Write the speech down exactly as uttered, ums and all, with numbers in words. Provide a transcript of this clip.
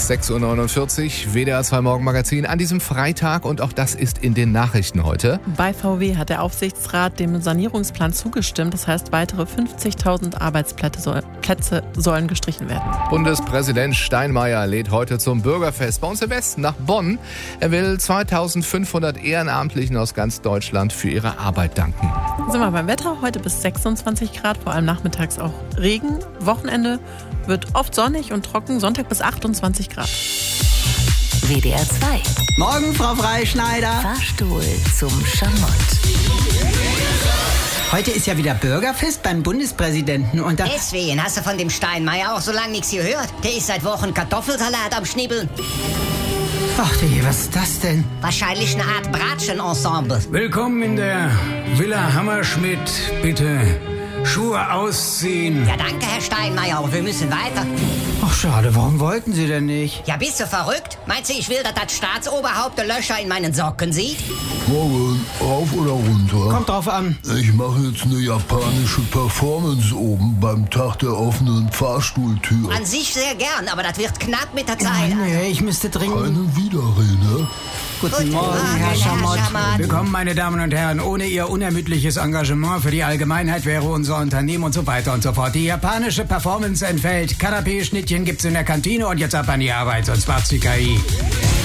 ist sechs Uhr neunundvierzig, W D R zwei Morgenmagazin an diesem Freitag und auch das ist in den Nachrichten heute. Bei V W hat der Aufsichtsrat dem Sanierungsplan zugestimmt. Das heißt, weitere fünfzigtausend Arbeitsplätze soll, Plätze sollen gestrichen werden. Bundespräsident Steinmeier lädt heute zum Bürgerfest bei uns im Westen nach Bonn. Er will zweitausendfünfhundert Ehrenamtlichen aus ganz Deutschland für ihre Arbeit danken. Sind wir beim Wetter, heute bis sechsundzwanzig Grad, vor allem nachmittags auch Regen. Wochenende wird oft sonnig und trocken, Sonntag bis achtundzwanzig Grad. W D R zwei. Morgen, Frau Freischneider. Fahrstuhl zum Schamott. Heute ist ja wieder Bürgerfest beim Bundespräsidenten und da... Deswegen hast du von dem Steinmeier auch so lange nichts gehört. Der ist seit Wochen Kartoffelsalat am Schnibbeln. Ach je, was ist das denn? Wahrscheinlich eine Art Bratschen-Ensemble. Willkommen in der Villa Hammerschmidt. Bitte Schuhe ausziehen. Ja, danke, Herr Steinmeier, aber wir müssen weiter. Ach schade, warum wollten Sie denn nicht? Ja, bist du verrückt? Meinst du, ich will, dass das Staatsoberhaupt Löcher in meinen Socken sieht? Morgen, rauf oder runter? Kommt drauf an. Ich mache jetzt eine japanische Performance oben beim Tag der offenen Fahrstuhltür. An sich sehr gern, aber das wird knapp mit der Zeit. Nee, ich müsste dringend... Keine Widerrede. Guten, Guten Morgen, Morgen, Herr Herr Schamott. Schamott. Willkommen, meine Damen und Herren. Ohne Ihr unermüdliches Engagement für die Allgemeinheit wäre unser Unternehmen und so weiter und so fort. Die japanische Performance entfällt. Kanapee-Schnittchen gibt's in der Kantine und jetzt ab an die Arbeit, sonst macht's die K I.